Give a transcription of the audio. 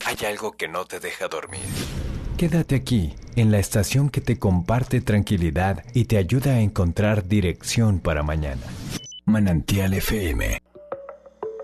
hay algo que no te deja dormir. Quédate aquí, en la estación que te comparte tranquilidad y te ayuda a encontrar dirección para mañana. Manantial FM